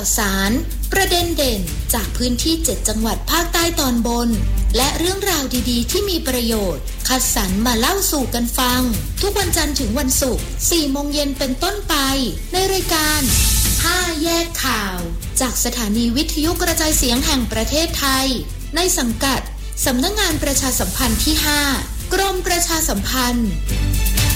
สารประเด็นเด่นจากพื้นที่7จังหวัดภาคใต้ตอนบนและเรื่องราวดีๆที่มีประโยชน์คัดสรรมาเล่าสู่กันฟังทุกวันจันทร์ถึงวันศุกร์ 4 โมงเย็นเป็นต้นไปในรายการ5แยกข่าวจากสถานีวิทยุกระจายเสียงแห่งประเทศไทยในสังกัดสำนักงานประชาสัมพันธ์ที่ 5 กรมประชาสัมพันธ์